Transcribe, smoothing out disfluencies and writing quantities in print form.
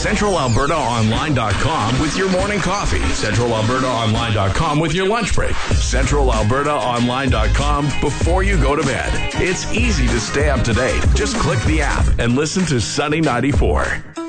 CentralAlbertaOnline.com with your morning coffee. CentralAlbertaOnline.com with your lunch break. CentralAlbertaOnline.com before you go to bed. It's easy to stay up to date. Just click the app and listen to Sunny 94.